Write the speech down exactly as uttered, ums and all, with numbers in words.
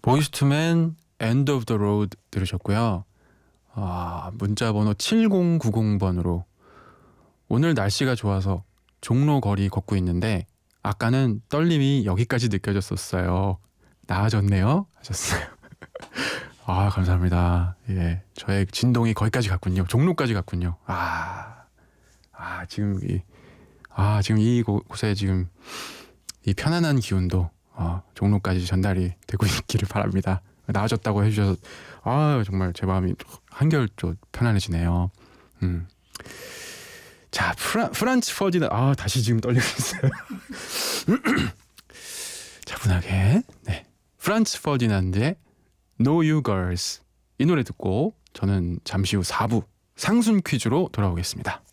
보이스 투맨 End of the Road 들으셨고요. 아, 문자번호 칠공구공 번으로 오늘 날씨가 좋아서 종로 거리 걷고 있는데 아까는 떨림이 여기까지 느껴졌었어요. 나아졌네요 하셨어요. 아, 감사합니다. 예, 저의 진동이 거기까지 갔군요. 종로까지 갔군요. 아, 아 지금 이, 아 지금 이 곳에 지금 이 편안한 기운도 어, 종로까지 전달이 되고 있기를 바랍니다. 나아졌다고 해주셔서 아 정말 제 마음이 한결 좀 편안해지네요. 음. 자, 프라, 프란츠 퍼디난 아 다시 지금 떨리고 있어요. 차분하게. 네, 프란츠 퍼디난드의 Know You Girls 이 노래 듣고 저는 잠시 후 사 부 상순 퀴즈로 돌아오겠습니다.